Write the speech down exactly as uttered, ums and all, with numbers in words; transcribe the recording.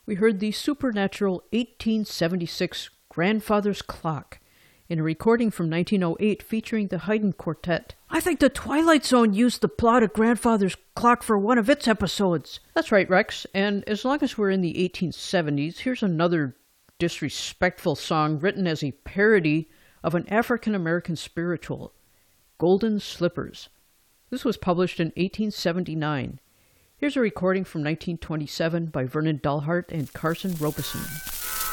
We heard the supernatural eighteen seventy-six Grandfather's Clock in a recording from nineteen oh eight featuring the Haydn Quartet. I think the Twilight Zone used the plot of Grandfather's Clock for one of its episodes. That's right, Rex, and as long as we're in the eighteen seventies, here's another disrespectful song written as a parody of an African-American spiritual, Golden Slippers. This was published in eighteen seventy-nine. Here's a recording from nineteen twenty-seven by Vernon Dalhart and Carson Robeson.